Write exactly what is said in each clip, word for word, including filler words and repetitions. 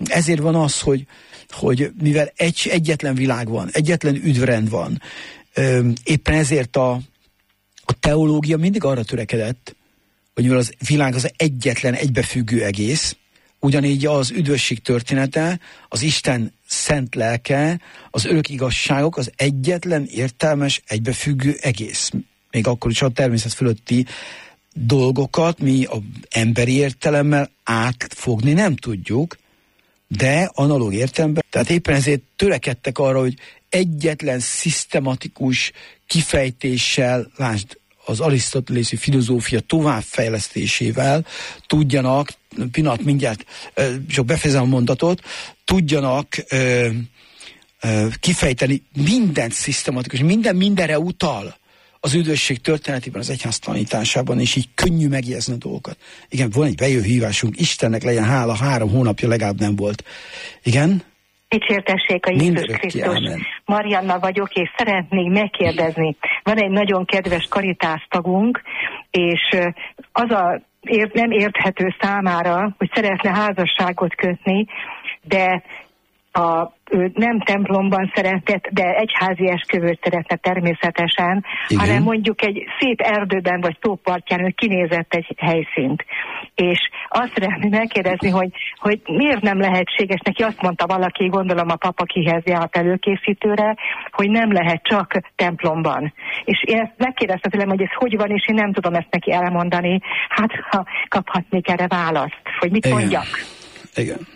ezért van az, hogy, hogy mivel egy, egyetlen világ van, egyetlen üdvrend van, éppen ezért a, a teológia mindig arra törekedett, hogy mivel az világ az egyetlen egybefüggő egész, ugyanígy az üdvösség története, az Isten szent lelke, az örök igazságok az egyetlen értelmes egybefüggő egész. Még akkor is a természet fölötti dolgokat mi az emberi értelemmel átfogni nem tudjuk, de analóg értelemben. Tehát éppen ezért törekedtek arra, hogy egyetlen szisztematikus kifejtéssel, lásd, az arisztotelészi filozófia továbbfejlesztésével tudjanak, pillanat mindjárt, csak befejezem a mondatot, tudjanak ö, ö, kifejteni mindent szisztematikus, minden mindenre utal az üdvösség történetében, az egyház tanításában, és így könnyű megjegyezni a dolgokat. Igen, van egy bejövő hívásunk, Istennek legyen hála, három hónapja legalább nem volt. Igen? Dicsértessék a Jézus Krisztus. Marianna vagyok, és szeretnék megkérdezni. Van egy nagyon kedves karitásztagunk, és az a ért, nem érthető számára, hogy szeretne házasságot kötni, de a, ő nem templomban szeretett, de egyházi esküvőt szeretne természetesen, igen, hanem mondjuk egy szép erdőben vagy tópartján, hogy kinézett egy helyszínt. És azt szeretném megkérdezni, hogy, hogy miért nem lehetséges, neki azt mondta valaki, gondolom a papa kihez járt előkészítőre, hogy nem lehet csak templomban. És én ezt megkérdeztem tőlem, hogy ez hogy van, és én nem tudom ezt neki elmondani. Hát, ha kaphatnék erre választ, hogy mit igen. mondjak. Igen.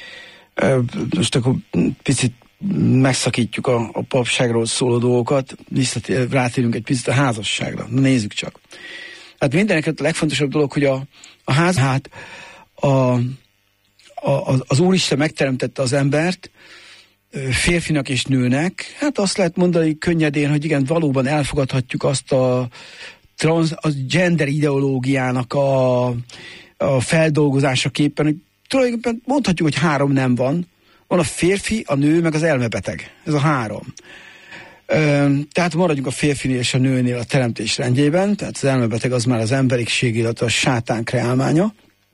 Most akkor picit megszakítjuk a, a papságról szóló dolgokat, visszatér, rátérünk egy picit a házasságra. Nézzük csak. Hát mindeneket a legfontosabb dolog, hogy a, a ház, hát a, a, az Úristen megteremtette az embert, férfinak és nőnek. Hát azt lehet mondani könnyedén, hogy igen, valóban elfogadhatjuk azt a, trans, a gender ideológiának a, a feldolgozásaképpen, hogy tulajdonképpen mondhatjuk, hogy három nem van. Van a férfi, a nő, meg az elmebeteg. Ez a három. Ö, tehát maradjunk a férfinél és a nőnél a teremtés rendjében. Tehát az elmebeteg az már az emberiség, illetve a sátán kreálmánya.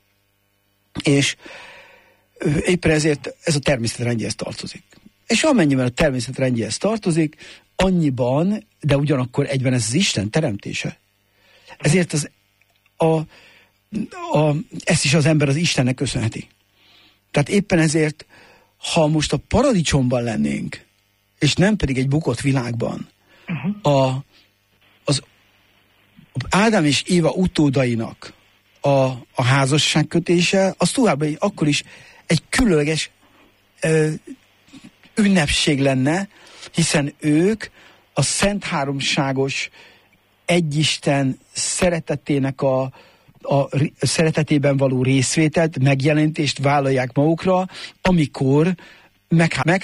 És ö, éppen ezért ez a természet rendjéhez tartozik. És amennyiben a természet rendjéhez tartozik, annyiban, de ugyanakkor egyben ez az Isten teremtése. Ezért az a A, ezt is az ember az Istennek köszönheti. Tehát éppen ezért, ha most a paradicsomban lennénk, és nem pedig egy bukott világban, uh-huh. a, az Ádám és Éva utódainak a, a házasságkötése, az továbbá akkor is egy különleges ö, ünnepség lenne, hiszen ők a Szent Háromságos Egyisten szeretetének a a szeretetében való részvételt, megjelentést vállalják magukra, amikor meg, meg